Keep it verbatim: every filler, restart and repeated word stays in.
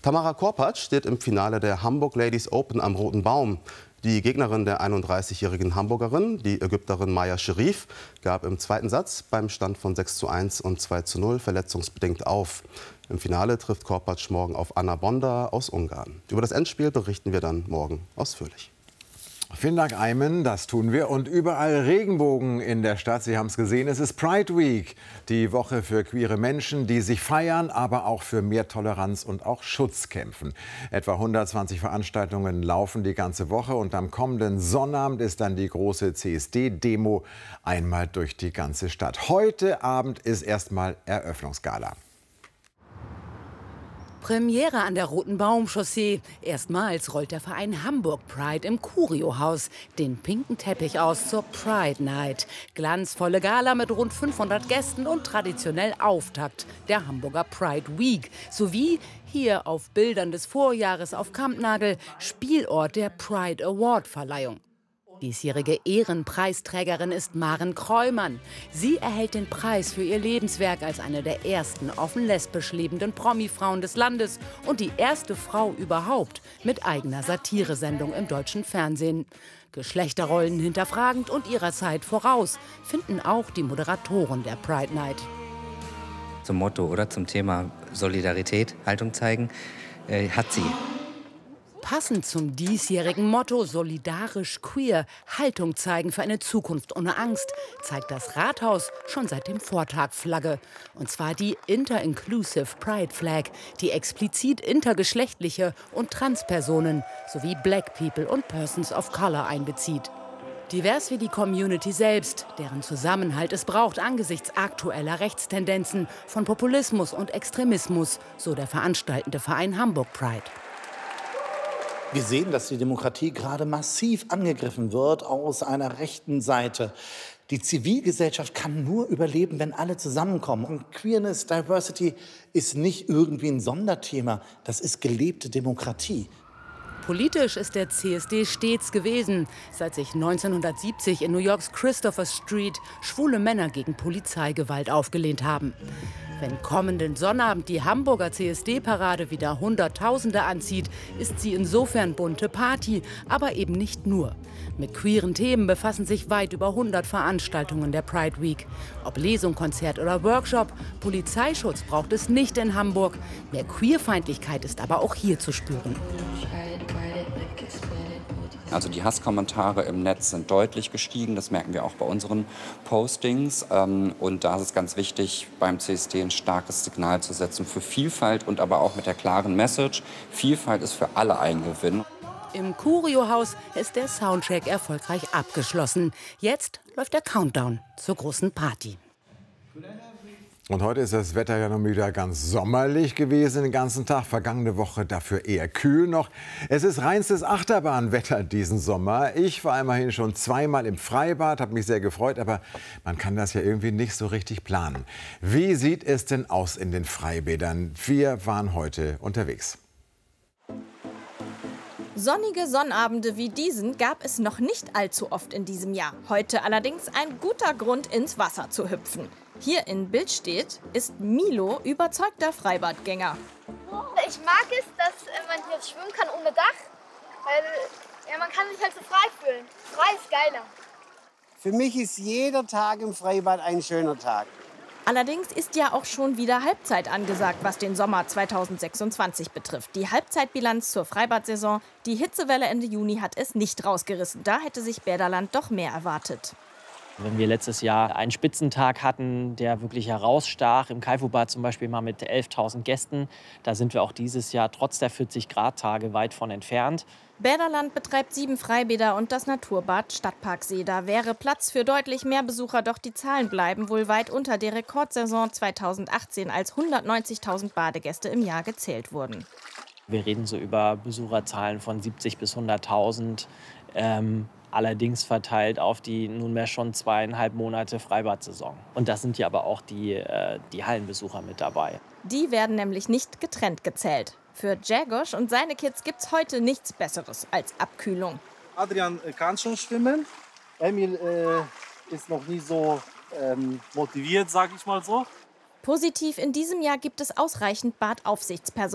Tamara Korpatsch steht im Finale der Hamburg Ladies Open am Roten Baum. Die Gegnerin der einunddreißigjährigen Hamburgerin, die Ägypterin Maya Sherif, gab im zweiten Satz beim Stand von sechs zu eins und zwei zu null verletzungsbedingt auf. Im Finale trifft Korpatsch morgen auf Anna Bonda aus Ungarn. Über das Endspiel berichten wir dann morgen ausführlich. Vielen Dank, Aymen. Das tun wir. Und überall Regenbogen in der Stadt. Sie haben es gesehen, es ist Pride Week. Die Woche für queere Menschen, die sich feiern, aber auch für mehr Toleranz und auch Schutz kämpfen. Etwa hundertzwanzig Veranstaltungen laufen die ganze Woche. Und am kommenden Sonnabend ist dann die große C S D-Demo einmal durch die ganze Stadt. Heute Abend ist erstmal Eröffnungsgala. Premiere an der Roten Baum-Chaussee. Erstmals rollt der Verein Hamburg Pride im Curio-Haus den pinken Teppich aus zur Pride Night. Glanzvolle Gala mit rund fünfhundert Gästen und traditionell Auftakt der Hamburger Pride Week. Sowie hier auf Bildern des Vorjahres auf Kampnagel Spielort der Pride Award-Verleihung. Diesjährige Ehrenpreisträgerin ist Maren Kreumann. Sie erhält den Preis für ihr Lebenswerk als eine der ersten offen lesbisch lebenden Promi-Frauen des Landes und die erste Frau überhaupt mit eigener Satiresendung im deutschen Fernsehen. Geschlechterrollen hinterfragend und ihrer Zeit voraus, finden auch die Moderatoren der Pride Night. Zum Motto oder zum Thema Solidarität, Haltung zeigen, äh, hat sie. Passend zum diesjährigen Motto solidarisch queer, Haltung zeigen für eine Zukunft ohne Angst, zeigt das Rathaus schon seit dem Vortag Flagge. Und zwar die Inter-Inclusive Pride Flag, die explizit intergeschlechtliche und Transpersonen sowie Black People und Persons of Color einbezieht. Divers wie die Community selbst, deren Zusammenhalt es braucht angesichts aktueller Rechtstendenzen von Populismus und Extremismus, so der veranstaltende Verein Hamburg Pride. Wir sehen, dass die Demokratie gerade massiv angegriffen wird aus einer rechten Seite. Die Zivilgesellschaft kann nur überleben, wenn alle zusammenkommen. Und Queerness, Diversity ist nicht irgendwie ein Sonderthema, das ist gelebte Demokratie. Politisch ist der C S D stets gewesen, seit sich neunzehnhundertsiebzig in New Yorks Christopher Street schwule Männer gegen Polizeigewalt aufgelehnt haben. Wenn kommenden Sonnabend die Hamburger C S D-Parade wieder Hunderttausende anzieht, ist sie insofern bunte Party, aber eben nicht nur. Mit queeren Themen befassen sich weit über hundert Veranstaltungen der Pride Week. Ob Lesung, Konzert oder Workshop, Polizeischutz braucht es nicht in Hamburg. Mehr Queerfeindlichkeit ist aber auch hier zu spüren. Also die Hasskommentare im Netz sind deutlich gestiegen, das merken wir auch bei unseren Postings. Und da ist es ganz wichtig, beim C S D ein starkes Signal zu setzen für Vielfalt und aber auch mit der klaren Message, Vielfalt ist für alle ein Gewinn. Im Curio-Haus ist der Soundtrack erfolgreich abgeschlossen. Jetzt läuft der Countdown zur großen Party. Und heute ist das Wetter ja noch wieder ganz sommerlich gewesen den ganzen Tag. Vergangene Woche dafür eher kühl noch. Es ist reinstes Achterbahnwetter diesen Sommer. Ich war immerhin schon zweimal im Freibad, habe mich sehr gefreut. Aber man kann das ja irgendwie nicht so richtig planen. Wie sieht es denn aus in den Freibädern? Wir waren heute unterwegs. Sonnige Sonnabende wie diesen gab es noch nicht allzu oft in diesem Jahr. Heute allerdings ein guter Grund, ins Wasser zu hüpfen. Hier in Bild steht, ist Milo überzeugter Freibadgänger. Ich mag es, dass man hier schwimmen kann ohne Dach, weil ja, man kann sich halt so frei fühlen. Frei ist geiler. Für mich ist jeder Tag im Freibad ein schöner Tag. Allerdings ist ja auch schon wieder Halbzeit angesagt, was den Sommer zweitausendsechsundzwanzig betrifft. Die Halbzeitbilanz zur Freibadsaison, die Hitzewelle Ende Juni hat es nicht rausgerissen. Da hätte sich Bäderland doch mehr erwartet. Wenn wir letztes Jahr einen Spitzentag hatten, der wirklich herausstach, im Kaifu-Bad zum Beispiel mal mit elftausend Gästen, da sind wir auch dieses Jahr trotz der vierzig Grad Tage weit von entfernt. Bäderland betreibt sieben Freibäder und das Naturbad Stadtparksee. Da wäre Platz für deutlich mehr Besucher, doch die Zahlen bleiben wohl weit unter der Rekordsaison zweitausendachtzehn, als hundertneunzigtausend Badegäste im Jahr gezählt wurden. Wir reden so über Besucherzahlen von siebzig bis hunderttausend. Ähm, allerdings verteilt auf die nunmehr schon zweieinhalb Monate Freibadsaison. Und das sind ja aber auch die, äh, die Hallenbesucher mit dabei. Die werden nämlich nicht getrennt gezählt. Für Jagosch und seine Kids gibt's heute nichts Besseres als Abkühlung. Adrian kann schon schwimmen. Emil äh, ist noch nie so ähm, motiviert, sag ich mal so. Positiv in diesem Jahr gibt es ausreichend Badaufsichtspersonal.